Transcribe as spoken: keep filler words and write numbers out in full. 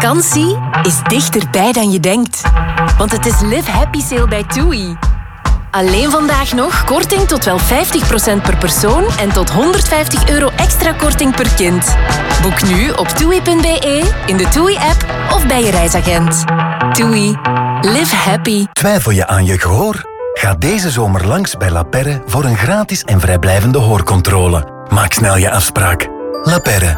Vakantie is dichterbij dan je denkt. Want het is Live Happy Sale bij TUI. Alleen vandaag nog korting tot wel vijftig procent per persoon en tot honderdvijftig euro extra korting per kind. Boek nu op toei punt be, in de TUI-app of bij je reisagent. TUI. Live happy. Twijfel je aan je gehoor? Ga deze zomer langs bij La Perre voor een gratis en vrijblijvende hoorcontrole. Maak snel je afspraak. La Perre.